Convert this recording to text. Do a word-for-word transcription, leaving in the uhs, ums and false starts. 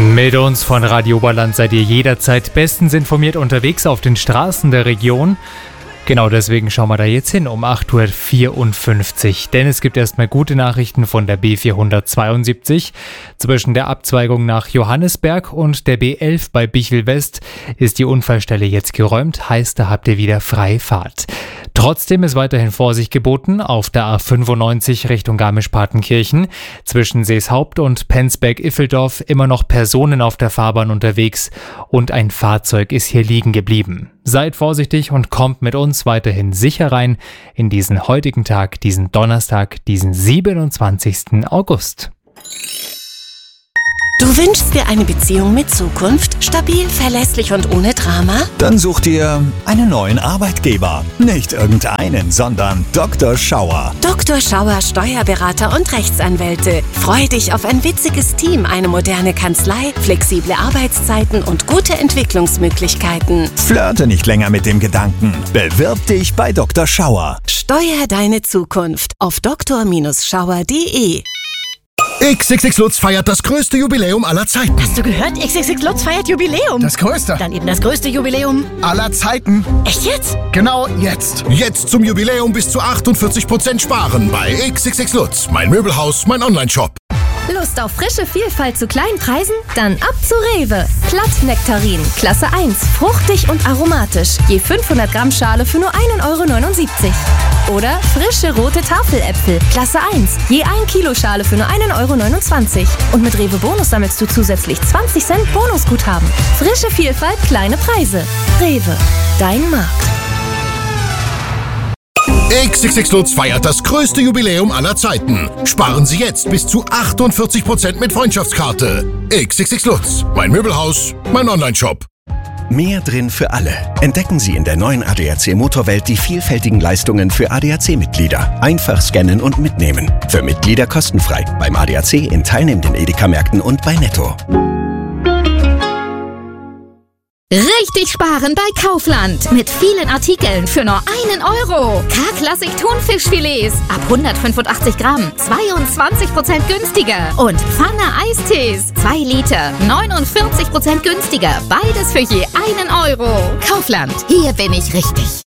Mit uns von Radio Oberland seid ihr jederzeit bestens informiert unterwegs auf den Straßen der Region. Genau deswegen schauen wir da jetzt hin um acht Uhr vierundfünfzig. Denn es gibt erstmal gute Nachrichten von der B vierhundertzweiundsiebzig. Zwischen der Abzweigung nach Johannisberg und der B elf bei Bichl West ist die Unfallstelle jetzt geräumt. Heißt, da habt ihr wieder freie Fahrt. Trotzdem ist weiterhin Vorsicht geboten auf der A fünfundneunzig Richtung Garmisch-Partenkirchen. Zwischen Seeshaupt und Penzberg-Iffeldorf immer noch Personen auf der Fahrbahn unterwegs und ein Fahrzeug ist hier liegen geblieben. Seid vorsichtig und kommt mit uns weiterhin sicher rein in diesen heutigen Tag, diesen Donnerstag, diesen siebenundzwanzigsten August. Du wünschst dir eine Beziehung mit Zukunft, stabil, verlässlich und ohne Drama? Dann such dir einen neuen Arbeitgeber. Nicht irgendeinen, sondern Doktor Schauer. Doktor Schauer Steuerberater und Rechtsanwälte. Freu dich auf ein witziges Team, eine moderne Kanzlei, flexible Arbeitszeiten und gute Entwicklungsmöglichkeiten. Flirte nicht länger mit dem Gedanken. Bewirb dich bei Doktor Schauer. Steuer deine Zukunft auf doktor Schauer punkt de. X X X Lutz feiert das größte Jubiläum aller Zeiten. Hast du gehört? X X X Lutz feiert Jubiläum. Das größte. Dann eben das größte Jubiläum aller Zeiten. Echt jetzt? Genau jetzt. Jetzt zum Jubiläum bis zu achtundvierzig Prozent sparen bei X X X Lutz. Mein Möbelhaus, mein Online-Shop. Lust auf frische Vielfalt zu kleinen Preisen? Dann ab zu Rewe. Platt-Nektarin, Klasse eins, fruchtig und aromatisch. Je fünfhundert Gramm Schale für nur ein Euro neunundsiebzig. Oder frische rote Tafeläpfel, Klasse eins, je ein Kilo Schale für nur ein Euro neunundzwanzig. Und mit Rewe Bonus sammelst du zusätzlich zwanzig Cent Bonusguthaben. Frische Vielfalt, kleine Preise. Rewe, dein Markt. X X X Lutz feiert das größte Jubiläum aller Zeiten. Sparen Sie jetzt bis zu achtundvierzig Prozent mit Freundschaftskarte. X X X Lutz, mein Möbelhaus, mein Online-Shop. Mehr drin für alle. Entdecken Sie in der neuen A D A C Motorwelt die vielfältigen Leistungen für A D A C-Mitglieder. Einfach scannen und mitnehmen. Für Mitglieder kostenfrei. Beim A D A C in teilnehmenden Edeka-Märkten und bei Netto. Richtig sparen bei Kaufland. Mit vielen Artikeln für nur einen Euro. K-Klassik Thunfischfilets ab hundertfünfundachtzig Gramm. zweiundzwanzig Prozent günstiger. Und Pfanne Eistees. zwei Liter. neunundvierzig Prozent günstiger. Beides für je einen Euro. Kaufland. Hier bin ich richtig.